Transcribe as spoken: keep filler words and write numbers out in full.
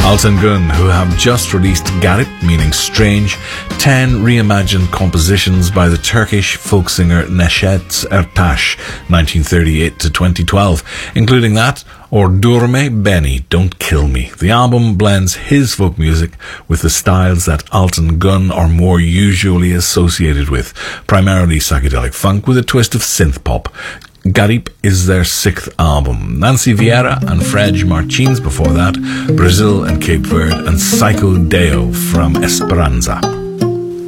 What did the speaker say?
Altan Gun, who have just released Garip, meaning strange, ten reimagined compositions by the Turkish folk singer Neşet Ertaş, nineteen thirty-eight to twenty twelve, including that, or Durme Beni, Don't Kill Me. The album blends his folk music with the styles that Altan Gun are more usually associated with, primarily psychedelic funk with a twist of synth pop. Garip is their sixth album. Nancy Vieira and Fred Martins before that, Brazil and Cape Verde, and Psycho Deo from Esperanza.